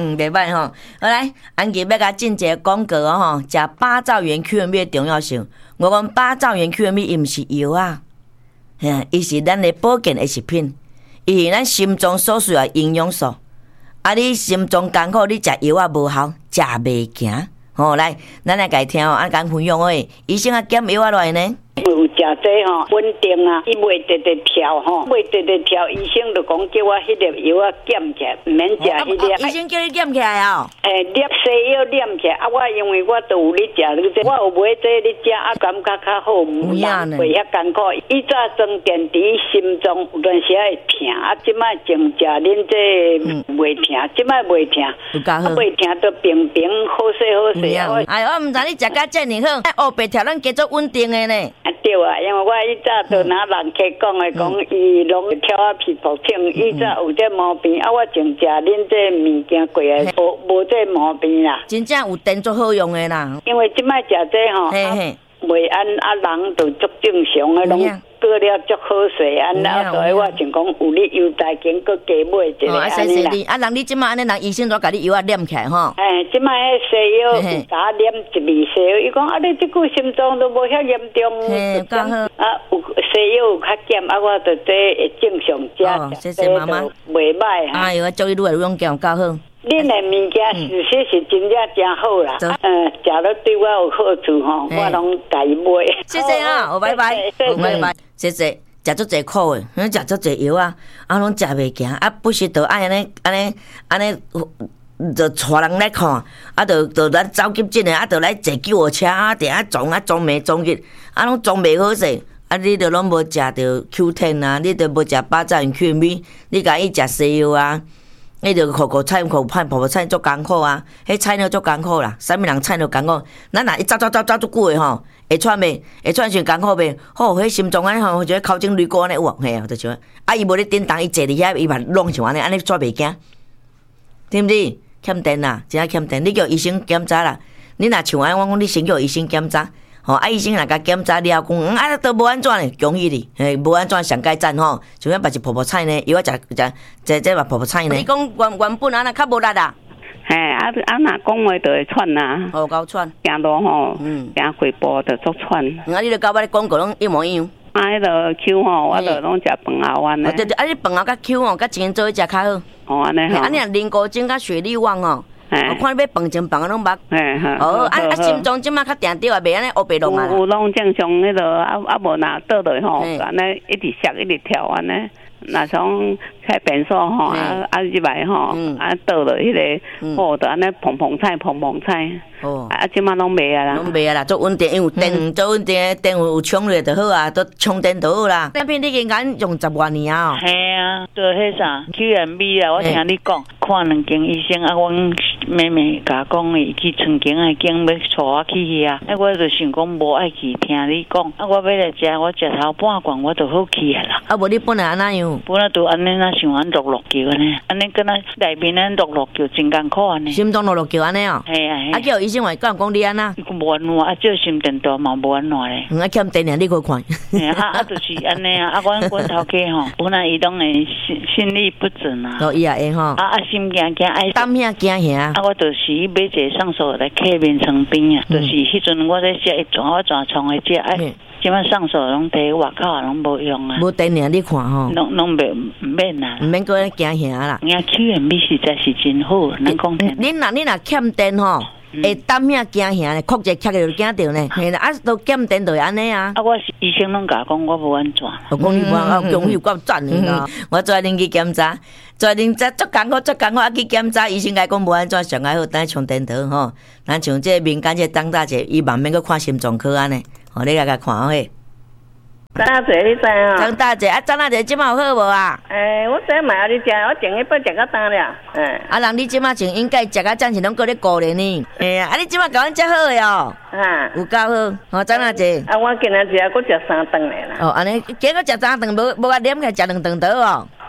袂歹吼。好来，安吉要甲进一个广告哦吼，食八兆元 QMB 的重要性。我讲八兆元 QMB 伊毋是药啊，伊是咱的保健的食品，伊是咱心脏所需要的营养素。啊，你心脏艰苦，你食药啊无效，食袂行。吼，来，咱来家听哦，啊，讲分享诶，医生啊减药啊落来呢？ 有食这吼稳定啊，伊袂直直跳吼，袂直直跳，医生就讲叫我迄粒药啊减起来，毋免食迄粒。 医生叫你减起来哦。 粒西药减起来，啊，我因为我都有咧食你这，我有买这咧食，啊，感觉较好，毋袂遐艰苦。以早装电池心脏有段时会疼，啊，即摆净食恁这袂疼，即摆袂疼，袂疼都平平好势。 哎，我毋知你食甲遮尔好，黑白条咱加做稳定的呢。 对啊，因为我以早都拿人客讲的，讲伊拢挑啊皮肤痛，以早有这毛病，啊，我净食恁这物件过来，无这毛病啦。 真正有电足好用的啦。 因为即摆食这吼，袂安啊人就足正常的，拢过了足好势，安那所以我就讲有你优待金，搁加买一个安尼啦。 啊，人你即摆安尼，人医生都甲你药啊念起来吼。 即摆迄西药甲念一味西药，伊讲啊，你即久心脏都无遐严重， 刚好啊，有西药有较减，啊，我就这会正常食， 谢谢妈妈， 袂歹哈。 哎呦，我祝你愈来愈勇敢，较好。 恁的物件事实是真正真好啦，食了对我有好处吼，我拢家己买。 谢谢啊，拜拜，拜拜，谢谢。食足济苦诶，食足济药啊，啊拢食袂行，啊不时就爱安尼，就带人来看，啊就来走急诊诶，啊就来坐救护车，啊定啊撞暝撞日，啊拢撞袂好势。啊，你着拢无食着 Q10 啊，你着无食八兆元 QMB， 你甲伊食西药啊。你着苦菜婆菜足艰苦啊！迄菜鸟足艰苦啦，啥物人菜鸟艰苦？咱若一走足久诶吼，会喘袂？会喘上艰苦袂？吼，迄心脏安尼吼，就口颈泪骨安尼有嘿啊，就像啊，伊无咧叮当，伊坐伫遐，伊嘛拢像安尼煞袂惊，对毋对？欠电啦，真正欠电，你叫医生检查啦。你若像安，我讲你先叫医生检查。吼，啊，医生若甲检查了，讲啊都无安怎呢？恭喜你，无安怎上界赞吼，像咱别一婆菜呢，伊我食这嘛婆菜呢。你讲原本安那较无力啊？ 嘿，啊若讲话就会喘啦， 好够喘， 行路吼，行几步就足喘。 啊，你著甲我咧广告拢一模一样。 啊，迄个 Q 吼，我著拢食饭后丸咧。 对，啊，你饭后甲 Q 吼，甲前做伙食较好。 哦，安尼吼。啊， 你若磷骨精甲血力旺吼。我看你要饭前饭拢捌，心脏即马较定着啊，袂安尼黑白弄啊。 有拢正常迄个，无若倒落吼，安尼一直摔一直跳安尼。若从开便所吼，入来吼，倒落迄个，吼，就安尼碰菜。哦，即马拢袂啊啦。 拢袂啊啦，做稳定，因为电做稳定，电有充热就好啊，都充电就好啦。这片你已经用10多年啊。 系啊，做迄啥 QMB 啊，我听你讲，看2间医生啊，阮妹妹甲讲伊去春景啊，经要带我去遐，啊，我就想讲无爱去，听你讲，啊，我要来食，我食头半罐我就好去啊啦。 啊，无你本来安那样？ 本来就安尼那像安落叫安尼，安尼敢若内面安落叫真艰苦安尼。 心脏落叫安尼哦。系啊。啊，叫医生话讲你安那？无安怎，啊，照心电图嘛无安怎咧。啊，欠电啊，你去看。就是安尼啊，啊，阮头家吼，本来伊拢会心律不准啊。 哦，伊也会吼。啊， 心惊爱胆遐惊遐。 啊，我就是买一个上手来刻面床边啊，就是迄阵我在食一转我转床的食哎。即摆上手拢伫外口拢无用啊， 无电啊！你看吼， 拢免啊， 毋免搁咧惊吓啦。 人家 QMB 实在是真好，咱讲听。 你若欠电吼，会胆遐惊吓咧，哭者哭者就惊着呢。嘿啦，啊都欠电就安尼啊。 啊，我医生拢甲讲我无安怎。 我讲你无安，恭喜我赞你啦！我带恁去检查，带恁足艰苦，啊去检查，医生甲讲无安怎上爱好，等充电头吼。咱像这民间这张大姐，伊慢慢去看心脏科安尼。哦，你来甲看好嘿。 张大姐，你知啊？ 张大姐，啊，张大姐，即马有好无啊？ 我知买你食，我前一摆食到单了。 啊，人你即马像应该食到暂时拢搁咧顾咧呢。啊，你即马甲阮遮好诶哦。有够好。哦，张大姐。 我今仔日搁食3顿咧啦。 哦，安尼，今个食3顿，无甲念起食2顿倒哦。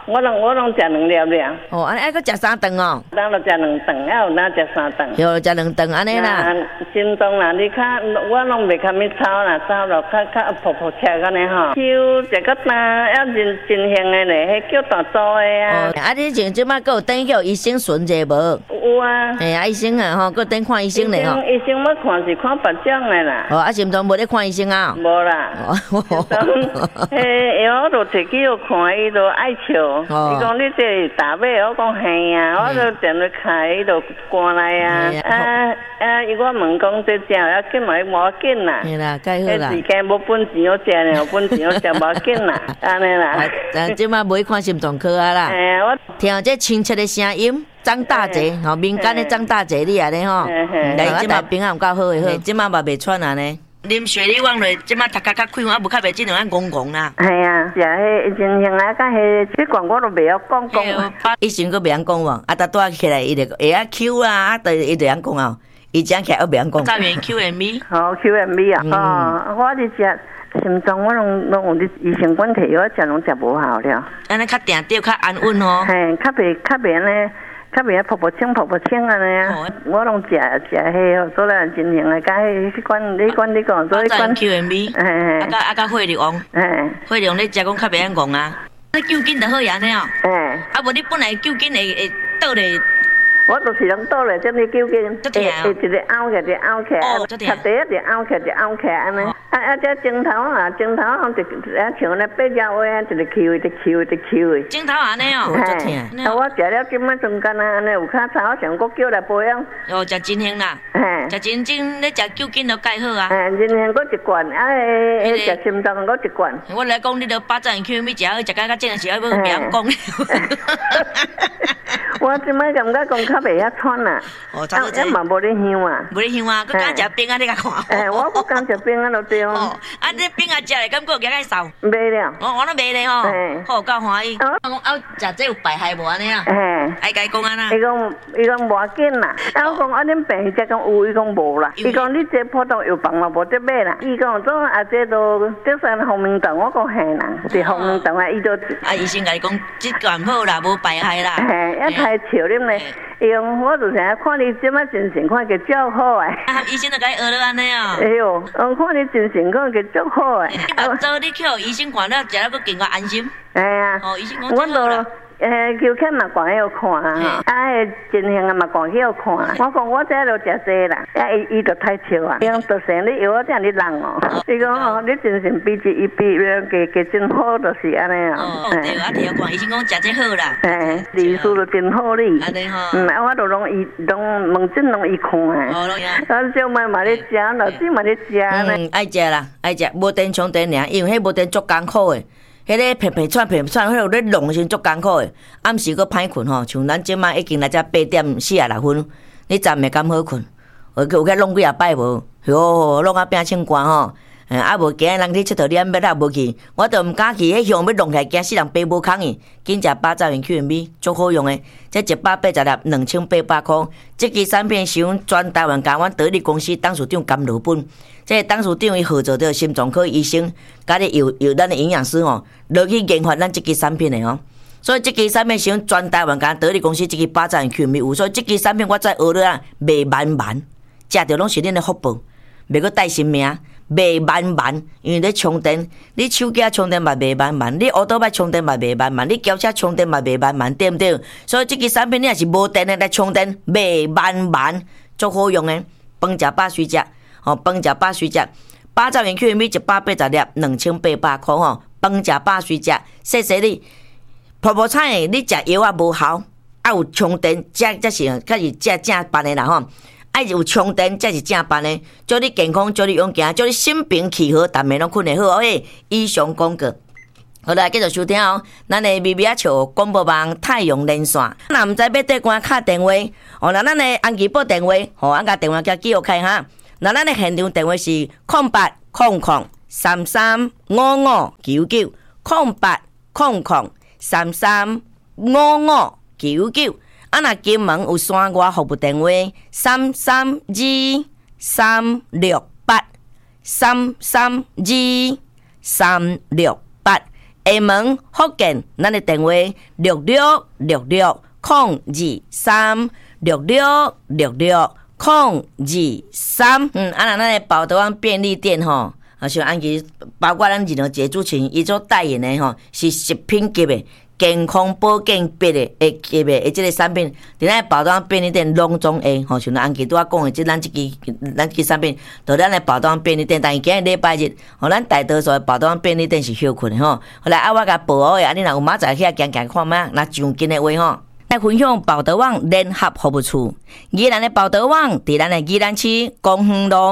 我拢食2粒了。 哦，安尼还阁食3顿哦？ 当就食2顿，还有哪食3顿？ 有食2顿安尼啦。 心脏啦，你较我拢袂较咪操啦，操落较扑扑赤安尼吼。手一个单，要真形的咧，迄叫大组的啊。 啊，你像即摆阁有等叫医生巡者无？ 有啊。 嘿啊，医生啊吼，阁等看医生咧吼。 医生要看是看别种的啦。 哦，啊，心脏无咧看医生啊？ 无啦。嘿，我都摕去看，伊都爱笑。伊讲你这大尾，我讲嘿啊，我就电话开，伊就赶来啊。伊我问讲这食要紧嘛，无要紧啦。 嘿啦，介好啦。 时间无本钱好食咧，有本钱好食无要紧啦，安尼啦。 即摆无去看心脏科啊啦。我听这亲切的声音。张大姐，吼民间的张大姐，你安尼吼，来即摆病啊有够好诶，好，即摆嘛袂喘安尼。啉水你往落，即摆头壳较开，啊无较袂即两安戆戆啦。 系啊，食迄真型啊，甲迄即罐我都袂晓讲。 医生佫袂晓讲喎，啊，搭倒起来伊就会晓 Q 啊，啊，就伊就晓讲啊，伊讲起来袂晓讲。早元 QMB。好 QMB 啊，我伫食。心脏我拢有啲医生管摕药食，拢食无效了。安尼较定调，较安稳哦。嘿，较袂呢，较袂扑扑清安尼啊。我拢食迄，做咱真型的，甲迄管你讲，做你管 QMB。嘿。啊甲血流王。嘿。血流你食讲较袂晓讲啊。你救筋就好安尼哦。嘿。啊无你本来救筋会倒咧。我就是拢倒来，这么究竟，一直拗起，一直拗起，插地一直拗起，一直拗起安尼。这镜头镜头像那八角话，一直扣，一直扣，一直扣的。镜头安尼哦，足疼。我食了今摆中间安尼有较差，我想我叫来保养。哦，食真香啦。食真正，你食究竟都介好啊。真香，我一罐，食心脏我一罐。我来讲，你都8兆元 QMB 食好，食甲正时要袂晓讲。我即摆感觉讲较袂遐喘啦，嘛无咧香啊，无咧香啊，佮敢食冰啊，你甲看。我不敢食冰啊，就对哦。啊，你冰啊食咧，感觉有加少？袂了，我都袂咧吼，好够欢喜。我讲食这有败害无安尼啊？爱甲伊讲安那？伊讲无要紧啦。我讲恁病只讲有，伊讲无啦。伊讲你这普通药房嘛无得买啦。伊讲总这都这算红明灯，我讲嘿啦，是红明灯啊，伊就医生甲伊讲，这罐好啦，无败害啦。太笑恁嘞！用我就想看你即摆精神，看个足好诶。医生就甲伊学了安尼哦。哎哟，我看你精神，看个足好诶。你目睭你去互医生看了，食了佫更加安心。哎呀，哦，医生讲真好啦。求看嘛，管去看啊，真型啊嘛，管去看。我讲我这都食济啦，伊就太笑啊。伊讲得生你药，这样你人哦。伊讲哦，你精神比加真好，就是安尼啊。哦，对啊，听看医生讲食这好啦。医术都真好哩。安尼吼。我都拢问诊拢伊看啊。哦，咱小妹嘛咧食，老师嘛咧食呢。爱食啦，爱食，无电充电尔，因为迄无电足艰苦诶。迄个皮喘，迄有咧弄时足艰苦诶，暗时佫歹困吼，像咱即摆已经来遮8点46分，你昨袂敢好困，有甲弄几啊摆无，哟，弄啊变清寒吼，啊无今日人去佚佗，你安要来无去，我都毋敢去，迄香要弄起来，惊死人爬无空去，紧食8兆元 QMB 足好用诶，这180粒2800块，这支产品是阮全台湾甲阮得力公司董事长甘罗本。这董事长伊合作着心脏科医生，甲咧由咱的营养师吼，落去研发咱这支产品的吼。所以这支产品是阮全台湾甲得力公司这支8兆元 QMB 有，所以这支产品我再学了啊，卖万，食着拢是恁的福报，袂阁带性命，卖万，因为咧充电，你手机充电嘛卖万，你乌托邦充电嘛卖万，你轿车充电嘛卖万，对毋对？所以这支产品你若是无电的来充电，卖万，足好用的，饭食饱水食。哦，饭食饱水食，8兆元 QMB 180粒2800块吼，饭食饱水食，说你泡泡菜的，你食药啊无效，啊有充电，才是正办的啦吼，爱有充电才是正办的，祝你健康，祝你勇健，祝你心平气和，逐暝拢困得好哦。以上广告。好啦，继续收听哦。咱的咪咪啊笑广播网太阳连线，若毋知要对官敲电话，哦，那咱的安琪报电话，吼，甲电话叫记录开哈。那咱的现场电话是0800335599，0800335599。啊，若金门有山外服务电话332-368，332-368。 厦门、福建，咱的电话66660266660223。咱的宝德旺便利店吼，像安吉，包括咱日头节主持人伊所代言的吼，是食品级的。健康保健笔的级的即个产品，伫咱宝德旺便利店拢总会吼，像咱安吉拄仔讲的，即咱支产品，到咱的宝德旺便利店，但是今日礼拜日，吼，咱大多数的宝德旺便利店是休困的吼。后来我甲报好的，你若有明仔载去行看觅，若上近的话吼。来分享宝德旺联合服务处，宜兰的宝德旺伫咱的宜兰市公园路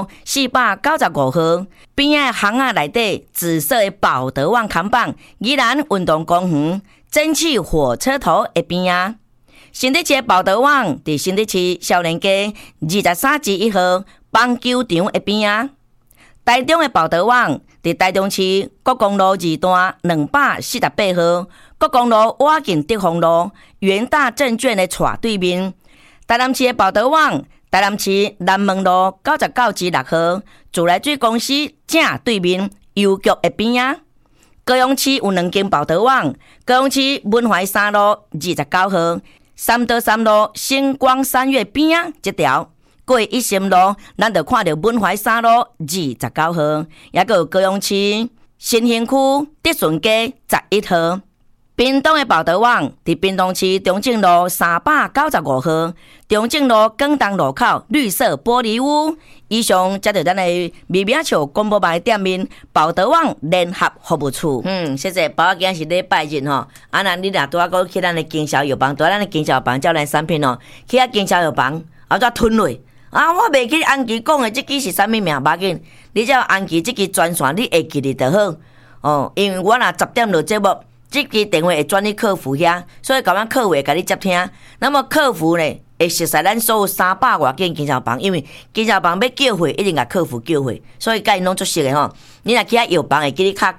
495号边仔巷仔内底，紫色的宝德旺看板，宜兰运动公园蒸汽火车头的边仔。新竹市的宝德旺伫新竹市少年街23-1号棒球场的边仔。台中的宝德旺伫台中市国公路2段248号。国公路挖进德丰路元大证券的斜对面，台南市的宝德旺，台南市南门路99-6号，自来水公司正对面邮局的边仔。高雄市有2间宝德旺，高雄市文怀3路29号，3路星光三月边仔这条，过一心路，咱就看到文怀3路29号，也有高雄市新兴区德顺街11号。屏东的宝德旺伫屏东市中正路395号，中正路广东路口绿色玻璃屋。以上才着咱的微名笑广播牌店面宝德旺联合服务处。谢谢。包括今日是礼拜日吼，那你若拄仔去咱的经销药房，拄咱的经销药房照咱产品哦，去经销药房后再吞落。我袂记安琪讲的这支是啥物名，无要紧，你只要安琪这支专线你会记哩就好哦。因为我若10点落节目。这支电话会转去客服遐，所以甲阮客户会甲你接听。那么客服呢，会熟悉咱所有300外间经销房，因为经销房要叫货，一定甲客服叫货，所以甲因拢足熟的吼。你若去遐药房会记你卡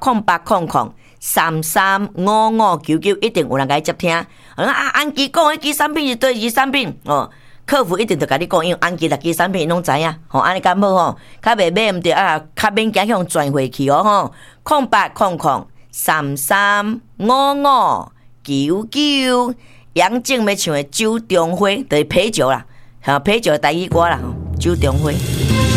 0800335599，一定有人甲你接听。安琪讲迄支产品是对支产品哦，客服一定就甲你讲，因为安琪6支产品拢知影，吼，安尼敢好吼，较袂买毋着较免惊向转回去哦吼，0800335599，杨静要唱的周中辉，就是啤酒啦，啤酒的台语歌啦，周中辉。